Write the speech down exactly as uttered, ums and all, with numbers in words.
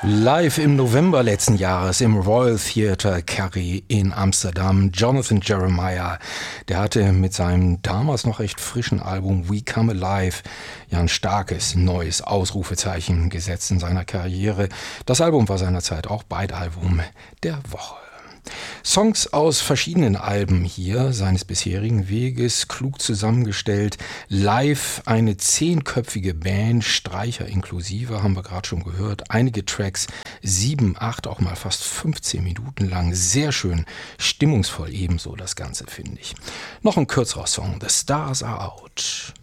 Live im November letzten Jahres im Royal Theatre Carré in Amsterdam. Jonathan Jeremiah, der hatte mit seinem damals noch recht frischen Album We Come Alive ja ein starkes neues Ausrufezeichen gesetzt in seiner Karriere. Das Album war seinerzeit auch Beitalbum der Woche. Songs aus verschiedenen Alben hier seines bisherigen Weges, klug zusammengestellt, live eine zehnköpfige Band, Streicher inklusive, haben wir gerade schon gehört, einige Tracks, sieben, acht, auch mal fast fünfzehn Minuten lang, sehr schön, stimmungsvoll ebenso das Ganze, finde ich. Noch ein kürzerer Song, The Stars Are Out.